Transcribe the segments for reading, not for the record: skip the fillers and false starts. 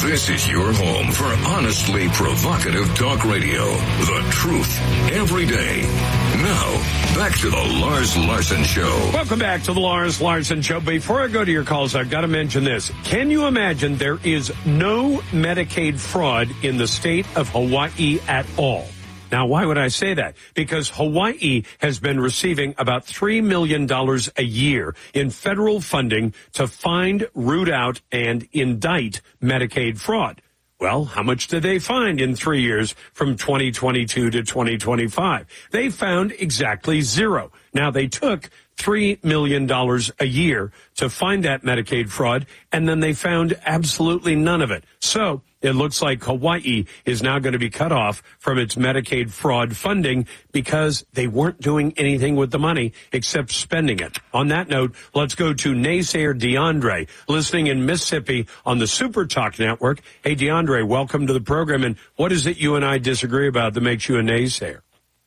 This is your home for honestly provocative talk radio. The truth every day. Now, back to the Lars Larson Show. Welcome back to the Lars Larson Show. Before I go to your calls, I've got to mention this. Can you imagine there is no Medicaid fraud in the state of Hawaii at all? Now, why would I say that? Because Hawaii has been receiving about $3 million a year in federal funding to find, root out, and indict Medicaid fraud. Well, how much did they find in 3 years from 2022 to 2025? They found exactly zero. Now, they took $3 million a year to find that Medicaid fraud, and then they found absolutely none of it. So it looks like Hawaii is now going to be cut off from its Medicaid fraud funding because they weren't doing anything with the money except spending it. On that note, let's go to naysayer DeAndre, listening in Mississippi on the Super Talk Network. Hey, DeAndre, welcome to the program. And what is it you and I disagree about that makes you a naysayer?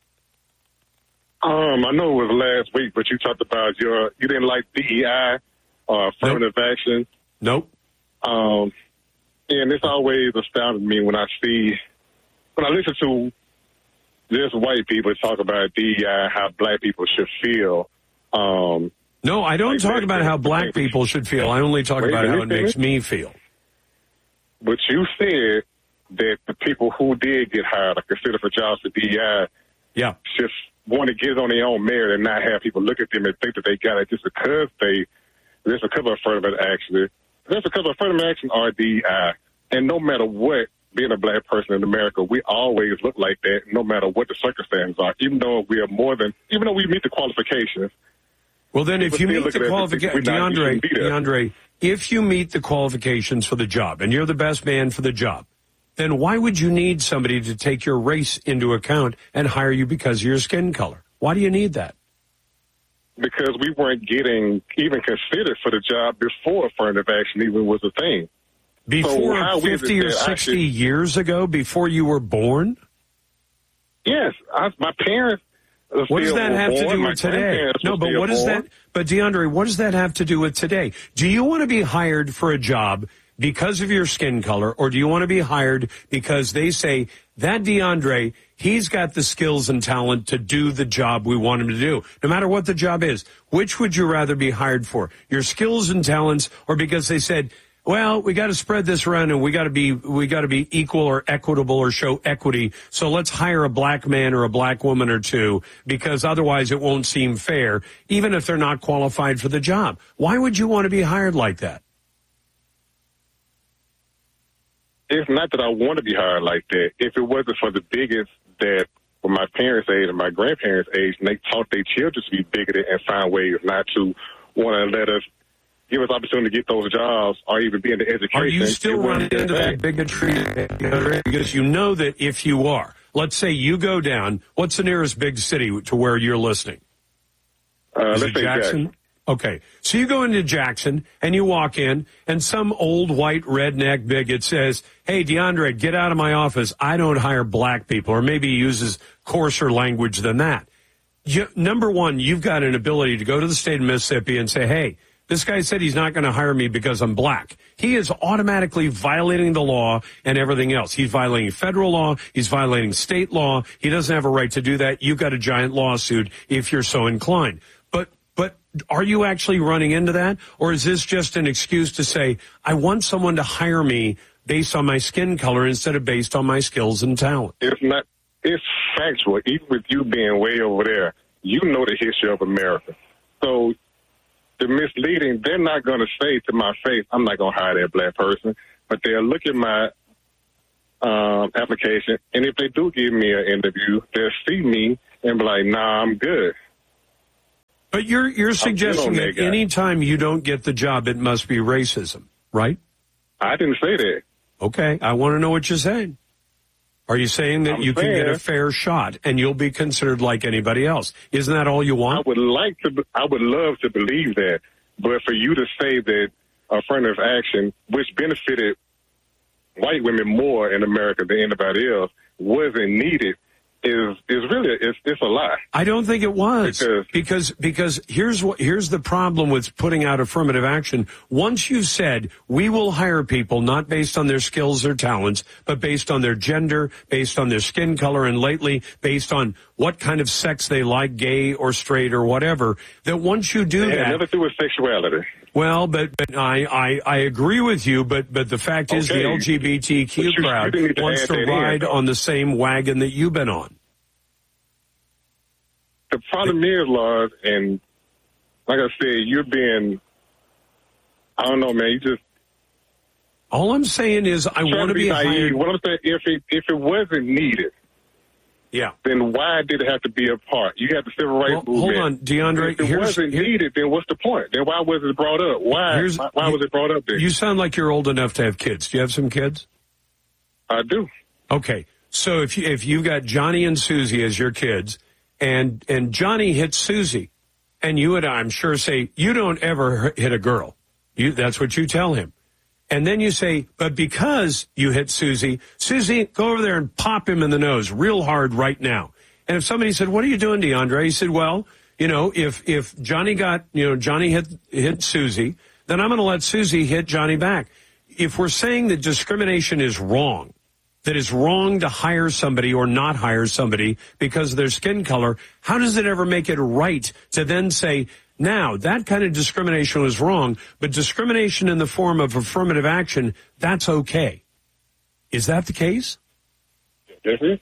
I know it was last week, but you talked about you didn't like DEI or affirmative action. Nope. And it's always astounded me when I listen to just white people talk about DEI, how black people should feel. No, I don't talk about how black people should feel. I only talk about how it makes me feel. But you said that the people who did get hired or considered for jobs for DEI just want to get it on their own merit and not have people look at them and think that they got it just because there's a couple of affirmative action. There's a couple of affirmative action or DEI. And no matter what, being a black person in America, we always look like that no matter what the circumstances are, even though we meet the qualifications. Well, then if you meet the qualifications, DeAndre, if you meet the qualifications for the job and you're the best man for the job, then why would you need somebody to take your race into account and hire you because of your skin color? Why do you need that? Because we weren't getting even considered for the job before affirmative action even was a thing. Before 50 or 60 years ago, before you were born? Yes. My parents... What does that have to do with today? No, but what is that? But DeAndre, what does that have to do with today? Do you want to be hired for a job because of your skin color, or do you want to be hired because they say that DeAndre, he's got the skills and talent to do the job we want him to do, no matter what the job is? Which would you rather be hired for? Your skills and talents, or because they said, well, we got to spread this around and we got to be equal or equitable or show equity. So let's hire a black man or a black woman or two because otherwise it won't seem fair, even if they're not qualified for the job. Why would you want to be hired like that? It's not that I want to be hired like that. If it wasn't for the bigots that were my parents' age and my grandparents' age, and they taught their children to be bigoted and find ways not to want to let us give us opportunity to get those jobs or even be in the education. Are you still running into that bigotry? Because you know that if you are, let's say you go down, what's the nearest big city to where you're listening? Let's say Jackson. Okay, so you go into Jackson and you walk in and some old white redneck bigot says, hey, DeAndre, get out of my office. I don't hire black people. Or maybe he uses coarser language than that. Number one, you've got an ability to go to the state of Mississippi and say, hey, this guy said he's not going to hire me because I'm black. He is automatically violating the law and everything else. He's violating federal law. He's violating state law. He doesn't have a right to do that. You've got a giant lawsuit if you're so inclined. But are you actually running into that? Or is this just an excuse to say, I want someone to hire me based on my skin color instead of based on my skills and talent? It's not. It's factual. Even with you being way over there, you know the history of America. So the misleading, they're not going to say to my face, I'm not going to hire that black person. But they'll look at my application, and if they do give me an interview, they'll see me and be like, nah, I'm good. But you're suggesting that any time you don't get the job, it must be racism, right? I didn't say that. Okay, I want to know what you're saying. Are you saying that you can get a fair shot and you'll be considered like anybody else? Isn't that all you want? I would love to believe that, but for you to say that affirmative action, which benefited white women more in America than anybody else, wasn't needed, is really it's a lie. I don't think it was because here's the problem with putting out affirmative action. Once you've said we will hire people not based on their skills or talents, but based on their gender, based on their skin color, and lately based on what kind of sex they like, gay or straight or whatever, that once you do that, nothing to do with sexuality. Well, but I agree with you, but the fact is the LGBTQ crowd wants to ride on the same wagon that you've been on. The problem is, Lars, and like I said, you're being, I don't know, man, you just... All I'm saying is I want to be hired. What I'm saying, if it wasn't needed, then why did it have to be a part? You got the civil rights movement. Hold on, DeAndre. If it wasn't needed, then what's the point? Then why was it brought up? Why was it brought up then? You sound like you're old enough to have kids. Do you have some kids? I do. Okay, so if you've got Johnny and Susie as your kids, and Johnny hits Susie, and you and I'm sure say, you don't ever hit a girl. That's what you tell him. And then you say, but because you hit Susie, go over there and pop him in the nose real hard right now. And if somebody said, what are you doing, DeAndre? He said, well, if Johnny Johnny hit Susie, then I'm going to let Susie hit Johnny back. If we're saying that discrimination is wrong, that it's wrong to hire somebody or not hire somebody because of their skin color, how does it ever make it right to then say, now, that kind of discrimination was wrong, but discrimination in the form of affirmative action, that's okay. Is that the case? That's it.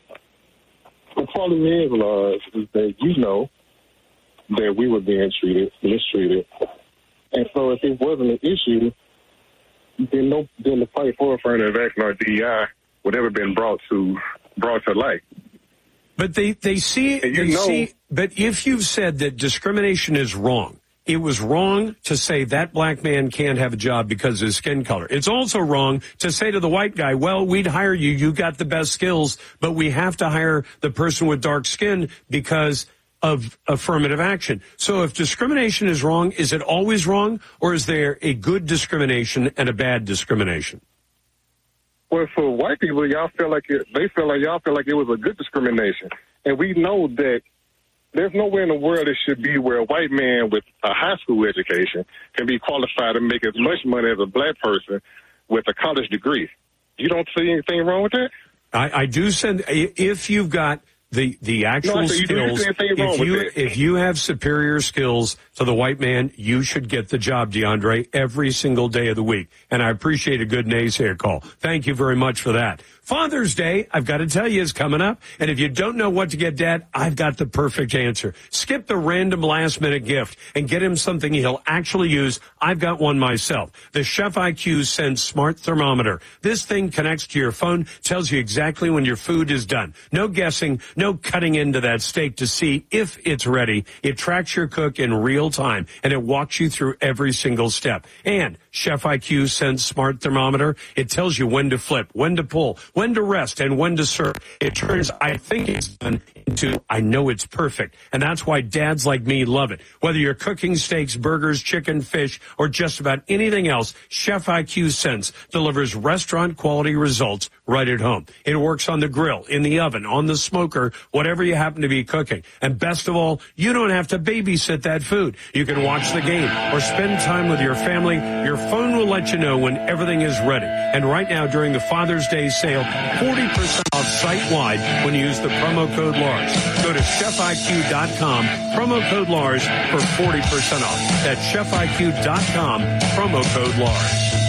The problem is, Lars, is that you know that we were being mistreated. And so if it wasn't an issue, then the fight for affirmative action or DEI would ever been brought to light. But they see, but if you've said that discrimination is wrong, it was wrong to say that black man can't have a job because of his skin color. It's also wrong to say to the white guy, well, we'd hire you, you got the best skills, but we have to hire the person with dark skin because of affirmative action. So if discrimination is wrong, is it always wrong, or is there a good discrimination and a bad discrimination? Well, for white people, y'all feel like it was a good discrimination. And we know that there's nowhere in the world it should be where a white man with a high school education can be qualified to make as much money as a black person with a college degree. You don't see anything wrong with that? I do if you've got the actual skills, if you have superior skills to the white man, you should get the job, DeAndre, every single day of the week. And I appreciate a good naysayer call. Thank you very much for that. Father's Day, I've got to tell you, is coming up. And if you don't know what to get Dad, I've got the perfect answer. Skip the random last-minute gift and get him something he'll actually use. I've got one myself. The Chef IQ Sense Smart Thermometer. This thing connects to your phone, tells you exactly when your food is done. No guessing, no cutting into that steak to see if it's ready. It tracks your cook in real time, and it walks you through every single step. And Chef IQ Sense Smart Thermometer, it tells you when to flip, when to pull, when to rest, and when to serve. It turns I think it's done into I know it's perfect. And that's why dads like me love it. Whether you're cooking steaks, burgers, chicken, fish, or just about anything else, Chef IQ Sense delivers restaurant quality results right at home. It works on the grill, in the oven, on the smoker, whatever you happen to be cooking. And best of all, you don't have to babysit that food. You can watch the game or spend time with your family. Your phone will let you know when everything is ready. And right now, during the Father's Day sale, 40% off site-wide when you use the promo code LARS. Go to chefiq.com, promo code LARS for 40% off. That's chefiq.com, promo code LARS.